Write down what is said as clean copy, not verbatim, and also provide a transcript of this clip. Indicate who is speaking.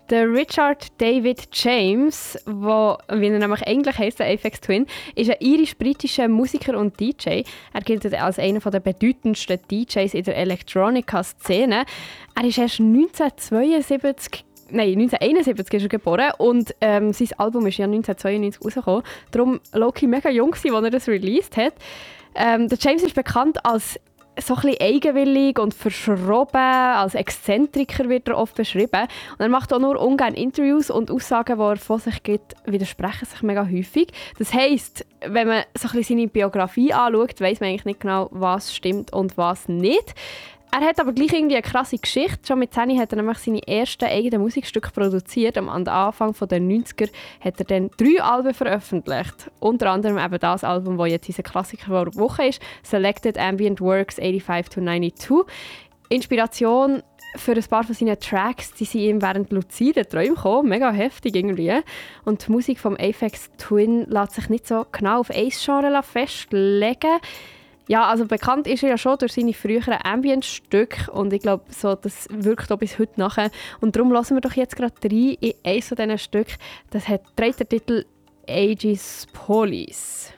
Speaker 1: Der Richard David James, wie er nämlich eigentlich heisst, der Aphex Twin, ist ein irisch-britischer Musiker und DJ. Er gilt als einer der bedeutendsten DJs in der Electronica-Szene. Er ist erst 1971 ist er geboren und sein Album ist ja 1992 rausgekommen. Darum Loki mega jung gewesen, als er das released hat. Der James ist bekannt als so ein bisschen eigenwillig und verschroben, als Exzentriker wird er oft beschrieben. Und er macht auch nur ungern Interviews und Aussagen, die er von sich gibt, widersprechen sich mega häufig. Das heisst, wenn man so ein bisschen seine Biografie anschaut, weiss man eigentlich nicht genau, was stimmt und was nicht. Er hat aber gleich irgendwie eine krasse Geschichte. Schon mit 10 hat er nämlich seine ersten eigenen Musikstücke produziert. Am Anfang der 90er hat er dann 3 Alben veröffentlicht. Unter anderem eben das Album, das jetzt unser Klassiker der Woche ist, Selected Ambient Works 85-92. Inspiration für ein paar von seinen Tracks, die sind ihm während luziden Träumen gekommen. Mega heftig irgendwie. Und die Musik vom Aphex Twin lässt sich nicht so genau auf ein Genre festlegen. Ja, also bekannt ist er ja schon durch seine früheren Ambient-Stücke und ich glaube, so, das wirkt auch bis heute nachher. Und darum hören wir doch jetzt gerade rein in eines von diesen Stücken. Das trägt den Titel Aegis Police.